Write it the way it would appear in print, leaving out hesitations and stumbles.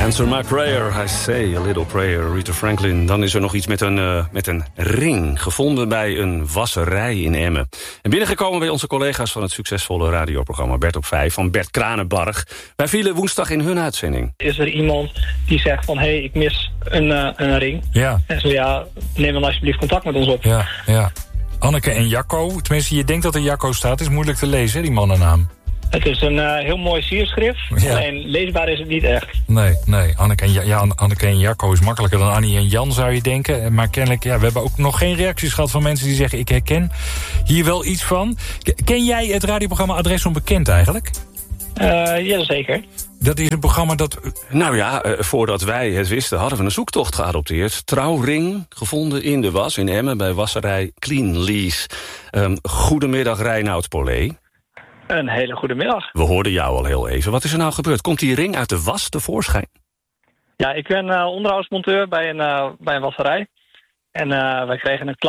Answer my prayer, I say a little prayer. Rita Franklin. Dan is er nog iets met een ring, gevonden bij een wasserij in Emmen. En binnengekomen bij onze collega's van het succesvolle radioprogramma Bert op 5... van Bert Kranenbarg. Wij vielen woensdag in hun uitzending. Is er iemand die zegt van, hé, ik mis een ring? Ja. En zo, ja, neem dan alsjeblieft contact met ons op. Ja. Anneke en Jacco. Tenminste, je denkt dat er Jacco staat. Is moeilijk te lezen, hè, die mannennaam. Het is een heel mooi sierschrift, alleen leesbaar is het niet echt. Nee. Anneke en Jacco is makkelijker dan Annie en Jan, zou je denken. Maar kennelijk, we hebben ook nog geen reacties gehad van mensen die zeggen... ik herken hier wel iets van. Ken jij het radioprogramma Adres Onbekend eigenlijk? Jazeker. Dat is een programma dat... Nou ja, voordat wij het wisten hadden we een zoektocht geadopteerd. Trouwring, gevonden in de was in Emmen bij wasserij Clean Lease. Goedemiddag, Reinoud Polé. Een hele goede middag. We hoorden jou al heel even. Wat is er nou gebeurd? Komt die ring uit de was tevoorschijn? Ja, ik ben onderhoudsmonteur bij een wasserij. En wij kregen een